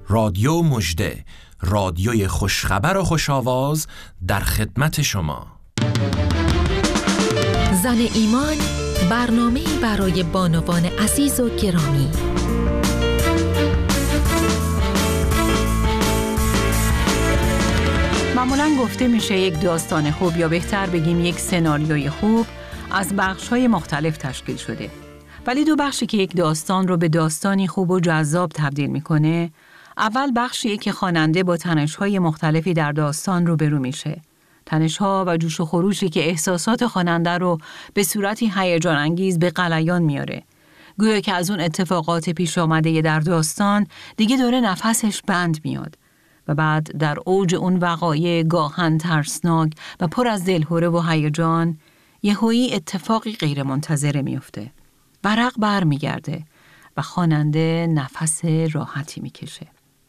رادیو مژده، رادیوی خوشخبر و خوش‌آواز در خدمت شما. زن ایمان، برنامه‌ای برای بانوان عزیز و گرامی. معمولاً گفته میشه یک داستان خوب، یا بهتر بگیم یک سناریوی خوب، از بخش‌های مختلف تشکیل شده. ولی دو بخشی که یک داستان رو به داستانی خوب و جذاب تبدیل میکنه، اول بخشیه که خواننده با تنش‌های مختلفی در داستان روبرو میشه. تنش‌ها و جوش و خروشی که احساسات خواننده رو به صورتی هیجان انگیز به غلیان میاره. گویا که از اون اتفاقات پیش آمده در داستان دیگه داره نفسش بند میاد. و بعد در اوج اون وقایع گاهن ترسناک و پر از دلهره و هیجان، یهویی اتفاقی غیر منتظره میفته. ورق بر میگرده و خواننده نفس راحتی میکشه.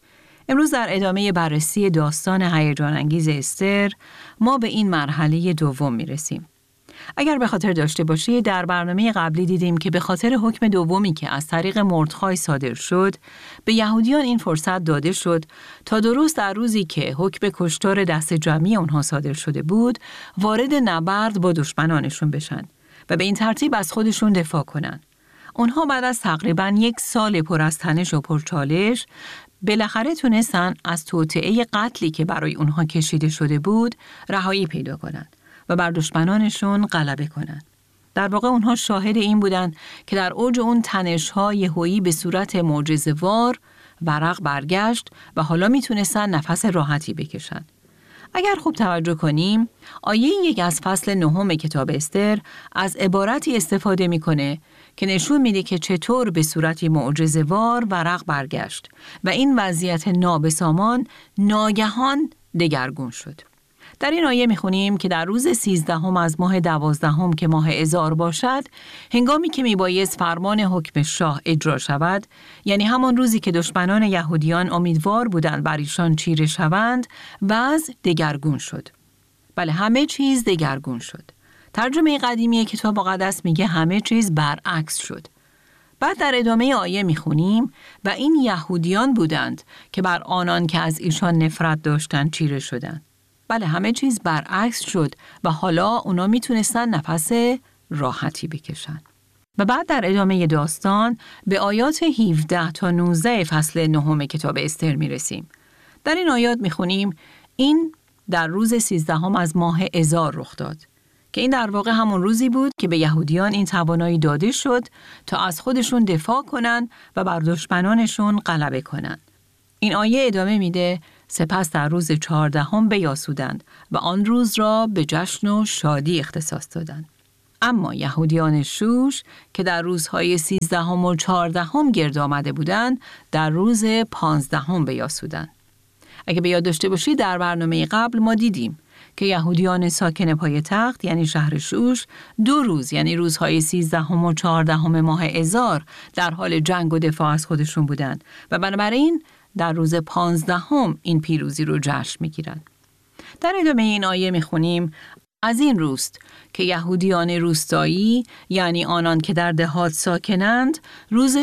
امروز در ادامه بررسی داستان هیجان انگیز استر، ما به این مرحله دوم میرسیم. اگر به خاطر داشته باشید، در برنامه قبلی دیدیم که به خاطر حکم دومی که از طریق مردخای صادر شد، به یهودیان این فرصت داده شد تا درست در روزی که حکم کشتار دست جمعی اونها صادر شده بود، وارد نبرد با دشمنانشون بشن و به این ترتیب از خودشون دفاع کنن. اونها بعد از تقریباً 1 سال پر از تنش و پرچالش، بالاخره تونستن از توطئه قتلی که برای اونها کشیده شده بود رهایی پیدا کنن و بر دشمنانشون غلبه کنن. در واقع اونها شاهد این بودن که در اوج اون تنش‌ها یهویی به صورت معجزه‌وار ورق برگشت و حالا میتونستن نفس راحتی بکشن. اگر خوب توجه کنیم، آیه 1 از فصل 9 کتاب استر از عبارتی استفاده میکنه که نشون میده که چطور به صورتی معجزه‌وار ورق برگشت و این وضعیت نابسامان ناگهان دگرگون شد. در این آیه میخونیم که در روز 13 از ماه 12 که ماه آذار باشد، هنگامی که میبایست فرمان حکم شاه اجرا شود، یعنی همان روزی که دشمنان یهودیان امیدوار بودند بر ایشان چیره شوند، وضع دگرگون شد. بله، همه چیز دگرگون شد. ترجمه قدیمی کتاب مقدس میگه همه چیز برعکس شد. بعد در ادامه آیه میخونیم و این یهودیان بودند که بر آنان که از ایشان نفرت داشتند چیره شدند. بله، همه چیز برعکس شد و حالا اونا میتونستن نفس راحتی بکشن. و بعد در ادامه داستان به آیات 17 تا 19 فصل 9 کتاب استر میرسیم. در این آیات میخونیم این در روز 13 از ماه آذار رخ داد، که این در واقع همون روزی بود که به یهودیان این توانایی داده شد تا از خودشون دفاع کنن و بر دشمنانشون غلبه کنن. این آیه ادامه میده: سپس در روز 14 بیاسودند و آن روز را به جشن و شادی اختصاص دادند. اما یهودیان شوش که در روزهای 13 و 14 گرد آمده بودند، در روز 15 بیاسودند. اگه به یاد داشته باشید، در برنامه قبل ما دیدیم که یهودیان ساکن پایتخت یعنی شهر شوش 2 روز یعنی روزهای 13 و 14 ماه آذار در حال جنگ و دفاع از خودشون بودند و بنابراین در روز 15 این پیروزی رو جشن میگیرند. در ادامه این آیه میخونیم: از این روست که یهودیان روستایی یعنی آنان که در دهات ساکنند روز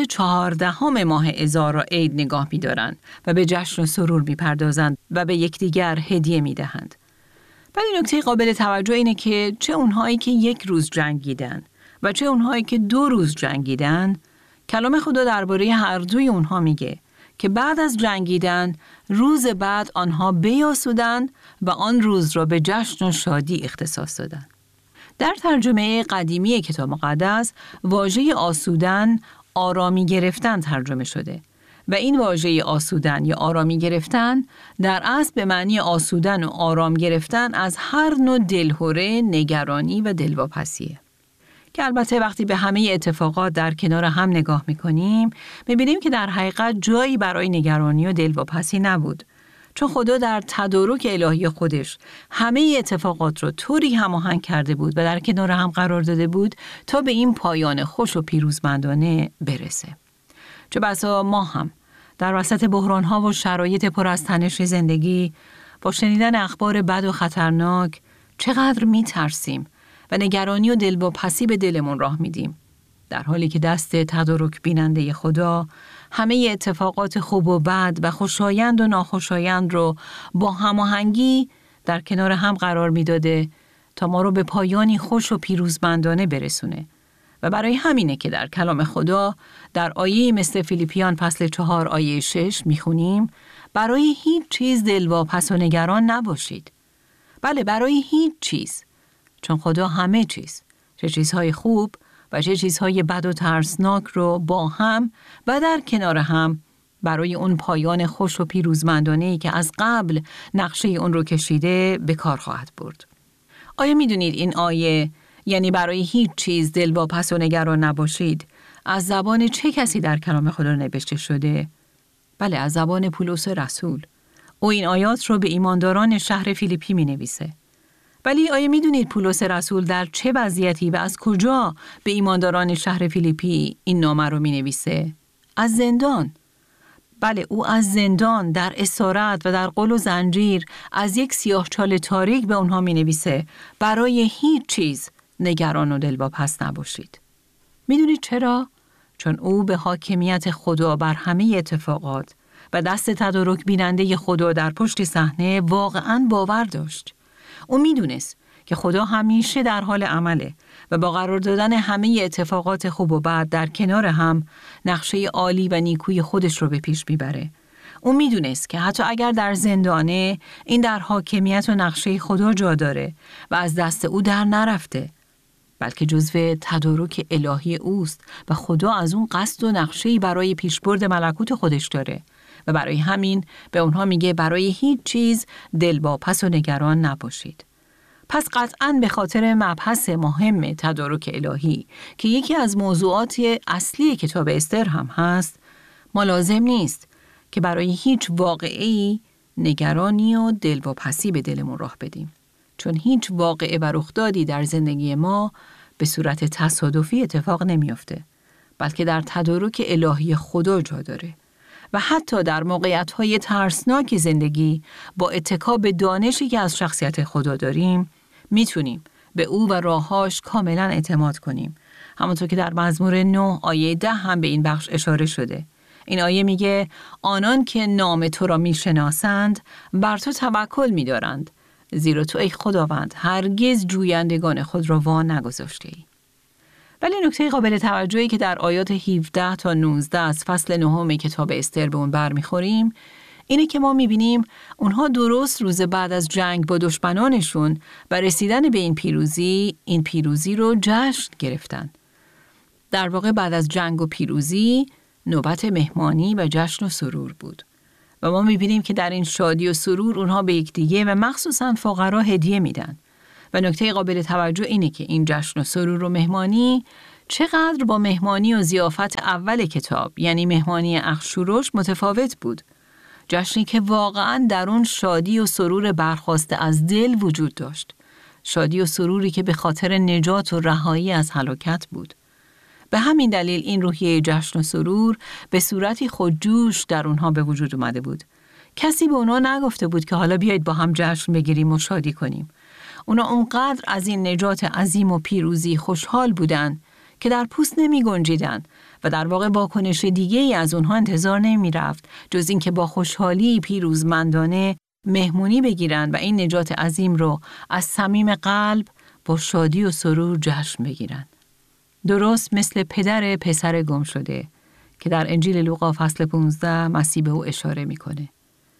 14 ماه آذار را عید نگاه می‌دارند و به جشن و سرور می‌پردازند و به یکدیگر هدیه می‌دهند. ولی نکته قابل توجه اینه که چه اونهایی که 1 روز جنگیدن و چه اونهایی که 2 روز جنگیدن، کلام خدا درباره هر دوی اونها میگه که بعد از جنگیدن روز بعد آنها بیاسودند و آن روز را به جشن و شادی اختصاص دادند. در ترجمه قدیمی کتاب مقدس واژه آسودن آرامی گرفتن ترجمه شده و این واژه آسودن یا آرامی گرفتن در اصل به معنی آسودن و آرام گرفتن از هر نوع دلهره، نگرانی و دلواپسیه. که البته وقتی به همه اتفاقات در کنار هم نگاه میکنیم، میبینیم که در حقیقت جایی برای نگرانی و دلواپسی نبود. چون خدا در تدارک الهی خودش همه اتفاقات رو طوری هماهنگ کرده بود و در کنار هم قرار داده بود تا به این پایان خوش و پیروزمندانه برسه. چه بسا ما هم در وسط بحران‌ها و شرایط پر از تنش زندگی با شنیدن اخبار بد و خطرناک چقدر میترسیم و نگرانی و دلواپسی به دلمون راه میدیم، در حالی که دست تدارک بیننده خدا همه اتفاقات خوب و بد و خوشایند و ناخوشایند رو با هماهنگی در کنار هم قرار میداده تا ما رو به پایانی خوش و پیروزمندانه برسونه. و برای همینه که در کلام خدا در آیه مثل فیلیپیان فصل 4 آیه 6 میخونیم برای هیچ چیز دلواپس و نگران نباشید. بله، برای هیچ چیز. چون خدا همه چیز، چه چیزهای خوب و چه چیزهای بد و ترسناک رو با هم و در کنار هم برای اون پایان خوش و پیروزمندانه‌ای که از قبل نقشه اون رو کشیده به کار خواهد برد. آیا میدونید این آیه، یعنی برای هیچ چیز دلواپس و نگران نباشید، از زبان چه کسی در کلام خدا نوشته شده؟ بله، از زبان پولس رسول. او این آیات رو به ایمانداران شهر فیلیپی می نویسه. ولی آیا میدونید پولس رسول در چه وضعیتی و از کجا به ایمانداران شهر فیلیپی این نامه رو می نویسه؟ از زندان. بله، او از زندان در اسارت و در قل و زنجیر از یک سیاهچال تاریک به اونها می نویسه برای هیچ چیز نگران و دلواپس نباشید. میدونید چرا؟ چون او به حاکمیت خدا بر همه اتفاقات و دست تدارک بیننده خدا در پشت صحنه واقعاً باور داشت. او میدونست که خدا همیشه در حال عمله و با قرار دادن همه اتفاقات خوب و بد در کنار هم نقشه عالی و نیکوی خودش رو به پیش میبره. او میدونست که حتی اگر در زندانه این در حاکمیت و نقشه خدا جا داره و از دست او در نرفته، بلکه جزو تدارک الهی اوست و خدا از اون قصد و نقشه‌ای برای پیشبرد ملکوت خودش داره و برای همین به اونها میگه برای هیچ چیز دلواپس و نگران نباشید. پس قطعاً به خاطر مبحث مهم تدارک الهی که یکی از موضوعات اصلی کتاب استر هم هست، ما لازم نیست که برای هیچ واقعه‌ای نگرانی و دلواپسی به دلمون راه بدیم. چون هیچ واقعه و رخدادی در زندگی ما به صورت تصادفی اتفاق نمیفته، بلکه در تدارک الهی خدا جا داره. و حتی در موقعیت‌های ترسناک زندگی با اتکا به دانشی که از شخصیت خدا داریم میتونیم به او و راه‌هاش کاملا اعتماد کنیم. همونطور که در مزمور 9 آیه 10 هم به این بخش اشاره شده. این آیه میگه آنان که نام تو را میشناسند بر تو توکل می‌دارند، زیرا تو ای خداوند هرگز جویندگان خود را وا نگذاشته‌ای. ولی نکته قابل توجهی که در آیات 17 تا 19 از فصل 9 کتاب استر به اون برمیخوریم اینه که ما میبینیم اونها درست روز بعد از جنگ با دشمنانشون و رسیدن به این پیروزی رو جشن گرفتن. در واقع بعد از جنگ و پیروزی نوبت مهمانی و جشن و سرور بود. و ما میبینیم که در این شادی و سرور اونها به یکدیگه و مخصوصاً فقرا هدیه میدن. و نکته قابل توجه اینه که این جشن و سرور و مهمانی چقدر با مهمانی و ضیافت اول کتاب، یعنی مهمانی اخشوروش، متفاوت بود. جشنی که واقعاً در اون شادی و سرور برخاسته از دل وجود داشت. شادی و سروری که به خاطر نجات و رهایی از هلاکت بود. به همین دلیل این روحیه جشن و سرور به صورتی خودجوش در اونها به وجود اومده بود. کسی به اونها نگفته بود که حالا بیایید با هم جشن بگیریم و شادی کنیم. اونا اونقدر از این نجات عظیم و پیروزی خوشحال بودن که در پوست نمی گنجیدن و در واقع واکنش دیگه ای از اونها انتظار نمی رفت جز این که با خوشحالی پیروزمندانه مهمونی بگیرن و این نجات عظیم رو از صمیم قلب با شادی و سرور جشن بگیرن. درست مثل پدر پسر گم شده که در انجیل لوقا فصل 15 مسیح به او اشاره میکنه.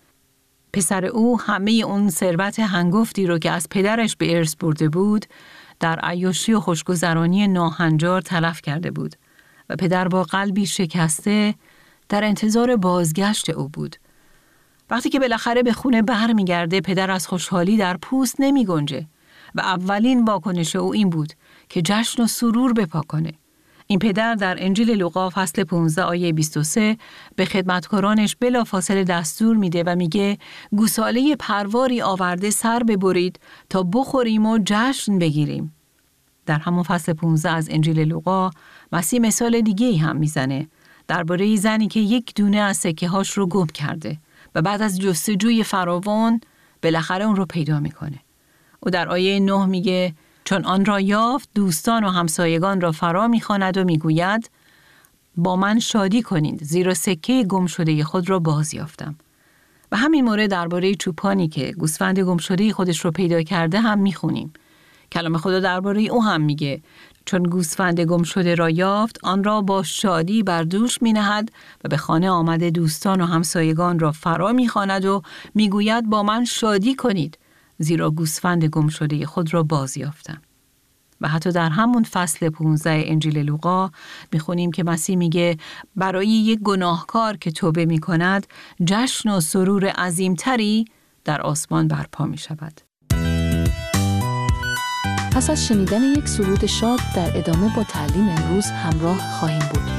پسر او همه اون ثروت هنگفتی رو که از پدرش به ارث برده بود در عیاشی و خوشگذرانی ناهنجار تلف کرده بود و پدر با قلبی شکسته در انتظار بازگشت او بود. وقتی که بالاخره به خونه برمیگرده پدر از خوشحالی در پوست نمی گنجه و اولین واکنش او این بود که جشن و سرور بپا کنه. این پدر در انجیل لوقا فصل 15 آیه 23 به خدمتکارانش بلافاصله دستور میده و میگه گوساله پرواری آورده سر ببرید تا بخوریم و جشن بگیریم. در همون فصل 15 از انجیل لوقا مسیح مثال دیگه‌ای هم میزنه درباره زنی که یک دونه از سکه‌هاش رو گم کرده و بعد از جستجوی فراوان بالاخره اون رو پیدا میکنه. او در آیه 9 میگه چون آن را یافت دوستان و همسایگان را فرا میخواند و میگوید با من شادی کنید زیرا سکه گم شده خود را باز یافتم. و همین مورد درباره چوپانی که گوسفند گم شده خودش رو پیدا کرده هم میخونیم. کلام خدا درباره او هم میگه چون گوسفند گم شده را یافت آن را با شادی بر دوش مینهد و به خانه آمده دوستان و همسایگان را فرا میخواند و میگوید با من شادی کنید زیرا گوسفند گم شده خود را باز یافتم. و حتی در همون فصل 15 انجیل لوقا میخونیم که مسیح میگه برای یک گناهکار که توبه میکند جشن و سرور عظیمتری در آسمان برپا میشود. پس از شنیدن یک سرود شاد در ادامه با تعلیم امروز همراه خواهیم بود.